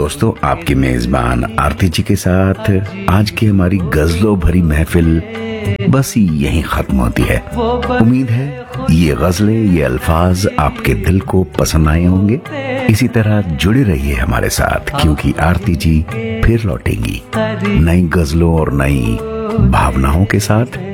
दोस्तों, आपकी मेजबान आरती जी के साथ आज की हमारी गजलों भरी महफिल बस यहीं खत्म होती है। उम्मीद है ये गजलें, ये अल्फाज आपके दिल को पसंद आए होंगे। इसी तरह जुड़े रहिए हमारे साथ, क्योंकि आरती जी फिर लौटेंगी नई गजलों और नई भावनाओं के साथ।